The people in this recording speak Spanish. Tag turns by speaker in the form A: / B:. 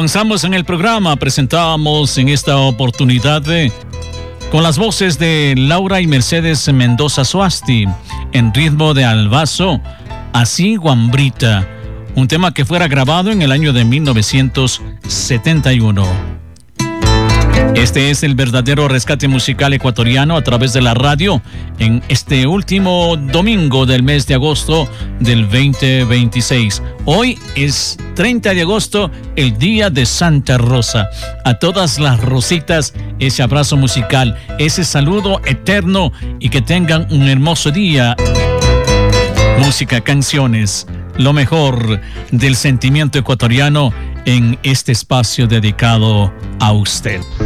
A: Avanzamos en el programa, presentábamos en esta oportunidad con las voces de Laura y Mercedes Mendoza Suasti, en ritmo de albazo, Así Guambrita, un tema que fuera grabado en el año de 1971. Este es el verdadero rescate musical ecuatoriano a través de la radio en este último domingo del mes de agosto del 2026. Hoy es 30 de agosto, el día de Santa Rosa. A todas las rositas, ese abrazo musical, ese saludo eterno y que tengan un hermoso día. Música, canciones, lo mejor del sentimiento ecuatoriano en este espacio dedicado a usted.